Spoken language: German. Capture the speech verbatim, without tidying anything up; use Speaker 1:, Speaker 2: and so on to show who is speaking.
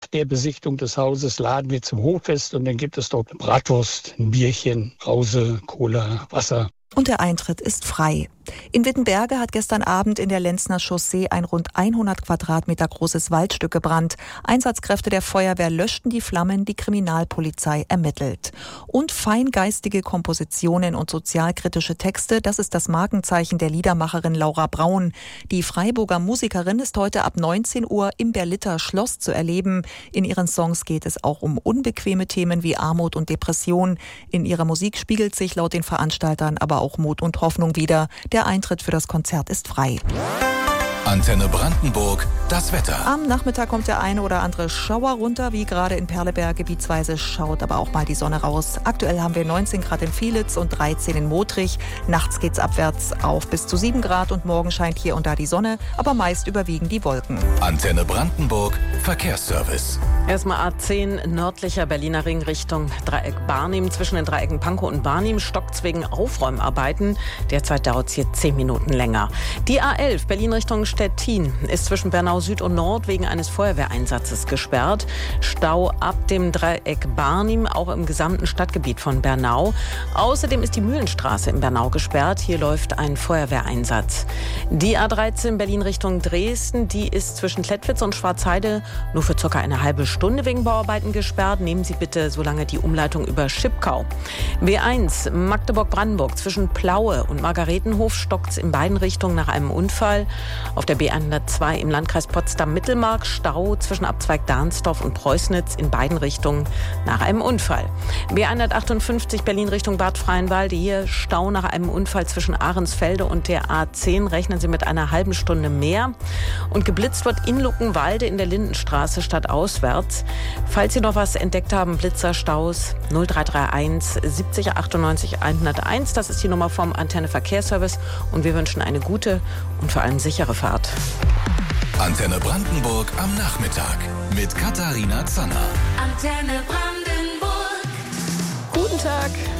Speaker 1: der Besichtigung des Hauses laden wir zum Hochfest und dann gibt es dort eine Bratwurst, ein Bierchen, Brause, Cola, Wasser.
Speaker 2: Und der Eintritt ist frei. In Wittenberge hat gestern Abend in der Lenzner Chaussee ein rund hundert Quadratmeter großes Waldstück gebrannt. Einsatzkräfte der Feuerwehr löschten die Flammen, die Kriminalpolizei ermittelt. Und feingeistige Kompositionen und sozialkritische Texte, das ist das Markenzeichen der Liedermacherin Laura Braun. Die Freiburger Musikerin ist heute ab neunzehn Uhr im Berlitter Schloss zu erleben. In ihren Songs geht es auch um unbequeme Themen wie Armut und Depression. In ihrer Musik spiegelt sich laut den Veranstaltern aber auch Mut und Hoffnung wider. Der Eintritt für das Konzert ist frei.
Speaker 3: Antenne Brandenburg, das Wetter.
Speaker 2: Am Nachmittag kommt der eine oder andere Schauer runter, wie gerade in Perleberg. Gebietsweise schaut aber auch mal die Sonne raus. Aktuell haben wir neunzehn Grad in Vielitz und dreizehn in Motrich. Nachts geht's abwärts auf bis zu sieben Grad und morgen scheint hier und da die Sonne, aber meist überwiegen die Wolken.
Speaker 3: Antenne Brandenburg, Verkehrsservice.
Speaker 4: Erstmal A zehn, nördlicher Berliner Ring Richtung Dreieck Barnim. Zwischen den Dreiecken Pankow und Barnim stockt's wegen Aufräumarbeiten. Derzeit dauert es hier zehn Minuten länger. Die A elf, Berlin Richtung Stettin, ist zwischen Bernau Süd und Nord wegen eines Feuerwehreinsatzes gesperrt. Stau ab dem Dreieck Barnim, auch im gesamten Stadtgebiet von Bernau. Außerdem ist die Mühlenstraße in Bernau gesperrt. Hier läuft ein Feuerwehreinsatz. Die A dreizehn, Berlin Richtung Dresden, die ist zwischen Klettwitz und Schwarzheide nur für circa eine halbe Stunde wegen Bauarbeiten gesperrt. Nehmen Sie bitte so lange die Umleitung über Schipkau. B eins, Magdeburg-Brandenburg, zwischen Plaue und Margaretenhof stockt's in beiden Richtungen nach einem Unfall. Auf der B hundertzwei im Landkreis Potsdam-Mittelmark Stau zwischen Abzweig Dahnsdorf und Preußnitz in beiden Richtungen nach einem Unfall. B hundertachtundfünfzig Berlin Richtung Bad Freienwalde, hier Stau nach einem Unfall zwischen Ahrensfelde und der A zehn. Rechnen Sie mit einer halben Stunde mehr. Und geblitzt wird in Luckenwalde in der Lindenstraße statt auswärts. Falls Sie noch was entdeckt haben, Blitzerstaus null drei drei eins siebzig achtundneunzig hunderteins. Das ist die Nummer vom Antenne Verkehrsservice und wir wünschen eine gute und vor allem sichere Fahrt.
Speaker 3: Antenne Brandenburg am Nachmittag mit Katharina Zanner.
Speaker 5: Antenne Brandenburg.
Speaker 4: Guten Tag.